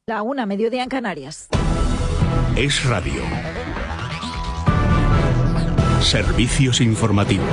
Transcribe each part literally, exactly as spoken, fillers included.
La una, mediodía en Canarias. Es Radio. Servicios informativos.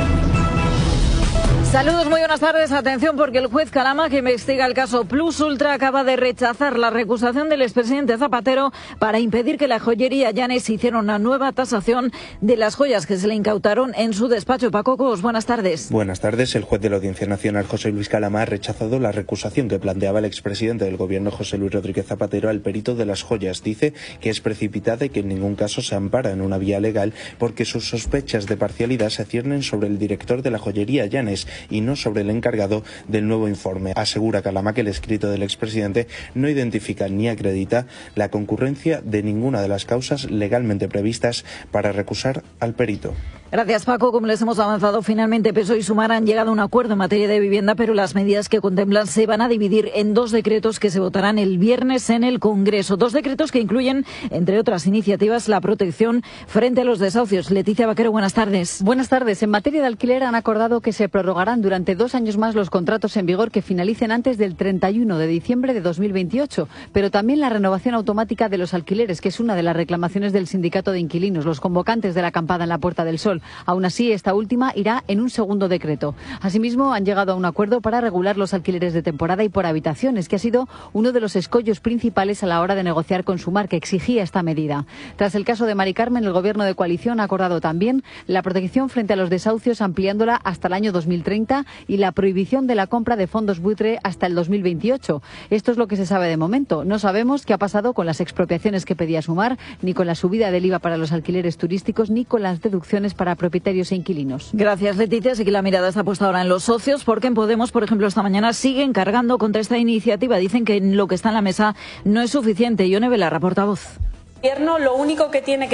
Saludos, muy buenas tardes. Atención, porque el juez Calama, que investiga el caso Plus Ultra, acaba de rechazar la recusación del expresidente Zapatero para impedir que la joyería Llanes hiciera una nueva tasación de las joyas que se le incautaron en su despacho. Paco Cos, buenas tardes. Buenas tardes. El juez de la Audiencia Nacional, José Luis Calama, ha rechazado la recusación que planteaba el expresidente del Gobierno, José Luis Rodríguez Zapatero, al perito de las joyas. Dice que es precipitada y que en ningún caso se ampara en una vía legal porque sus sospechas de parcialidad se ciernen sobre el director de la joyería Llanes y no sobre el encargado del nuevo informe. Asegura Calama que el escrito del expresidente no identifica ni acredita la concurrencia de ninguna de las causas legalmente previstas para recusar al perito. Gracias, Paco. Como les hemos avanzado, finalmente P S O E y Sumar han llegado a un acuerdo en materia de vivienda, pero las medidas que contemplan se van a dividir en dos decretos que se votarán el viernes en el Congreso. Dos decretos que incluyen, entre otras iniciativas, la protección frente a los desahucios. Leticia Vaquero, buenas tardes. Buenas tardes. En materia de alquiler han acordado que se prorrogarán durante dos años más los contratos en vigor que finalicen antes del treinta y uno de diciembre de dos mil veintiocho, pero también la renovación automática de los alquileres, que es una de las reclamaciones del sindicato de inquilinos, los convocantes de la acampada en la Puerta del Sol. Aún así, esta última irá en un segundo decreto. Asimismo, han llegado a un acuerdo para regular los alquileres de temporada y por habitaciones, que ha sido uno de los escollos principales a la hora de negociar con Sumar, que exigía esta medida. Tras el caso de Mari Carmen, el Gobierno de coalición ha acordado también la protección frente a los desahucios, ampliándola hasta el año dos mil treinta y la prohibición de la compra de fondos buitre hasta el dos mil veintiocho. Esto es lo que se sabe de momento. No sabemos qué ha pasado con las expropiaciones que pedía Sumar, ni con la subida del I V A para los alquileres turísticos, ni con las deducciones para propietarios e inquilinos. Gracias, Leticia. Así que la mirada está puesta ahora en los socios, porque en Podemos, por ejemplo, esta mañana siguen cargando contra esta iniciativa. Dicen que lo que está en la mesa no es suficiente. Ione Belarra, portavoz. El gobierno lo único que tiene que